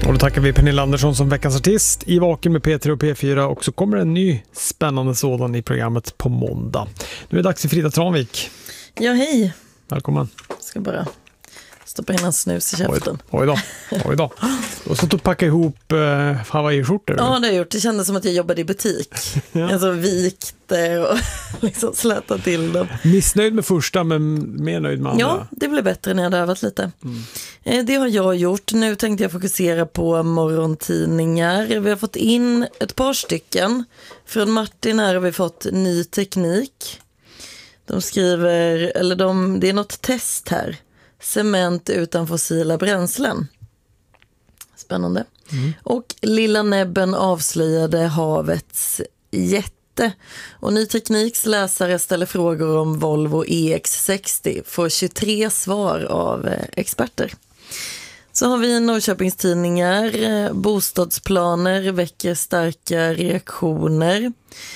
Och då tackar vi Pernilla Andersson som veckans artist i Vaken med P3 och P4, och så kommer en ny spännande sådan i programmet på måndag. Nu är det dags för Frida Tranvik. Ja, hej. Välkommen. Ska bara stoppa in en snus i käften. Oj då. Du har stått och packat ihop Hawaii-skjortor. Ja, det har jag gjort. Det kändes som att jag jobbade i butik. Ja. Alltså vikte och liksom släta till dem. Missnöjd med första, men mer nöjd med andra. Ja, det blev bättre när jag hade övat lite. Det har jag gjort. Nu tänkte jag fokusera på morgontidningar. Vi har fått in ett par stycken. Från Martin här har vi fått Ny Teknik. De skriver, det är något test här. Cement utan fossila bränslen. Spännande. Och Lilla Näbben avslöjade havets jätte. Och Ny Tekniks läsare ställer frågor om Volvo EX60. Får 23 svar av experter. Så har vi Norrköpingstidningar. Bostadsplaner väcker starka reaktioner.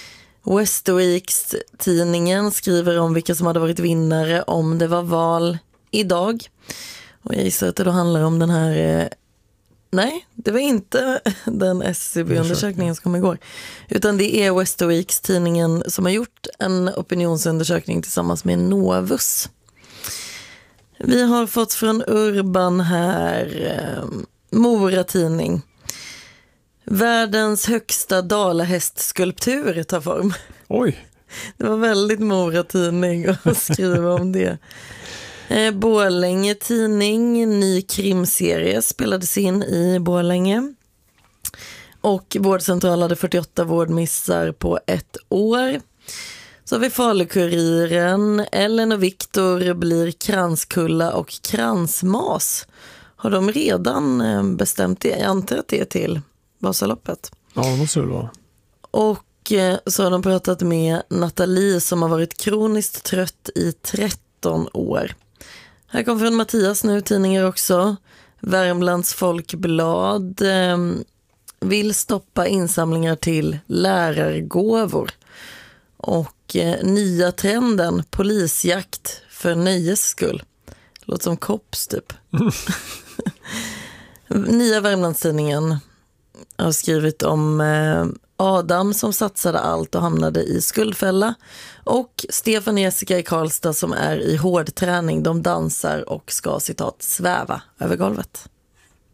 Västerviks-tidningen skriver om vilka som hade varit vinnare om det var val idag. Och jag gissar att det då handlar om den här... nej, det var inte den SCB-undersökningen som kom igår. Utan det är Västerviks-tidningen som har gjort en opinionsundersökning tillsammans med Novus. Vi har fått från Urban här, Mora-tidning. Världens högsta dalahästskulptur tar form. Oj! Det var väldigt Mora-tidning att skriva om det. Borlänge tidning, ny krimserie spelades in i Borlänge. Och vårdcentral hade 48 vårdmissar på ett år. Så har vi Falukuriren, Ellen och Viktor blir kranskulla och kransmas. Har de redan bestämt det? Jag antar att det är till Vasaloppet. Ja, det måste det vara. Och så har de pratat med Nathalie som har varit kroniskt trött i 13 år. Här kommer från Mattias nu tidningar också. Värmlands Folkblad vill stoppa insamlingar till lärargåvor. Och nya trenden, polisjakt för nöjes skull. Låter som kops typ. Nya Värmlandstidningen har skrivit om Adam som satsade allt och hamnade i skuldfälla. Och Stefan och Jessica i Karlstad som är i hård träning. De dansar och ska, citat, sväva över golvet.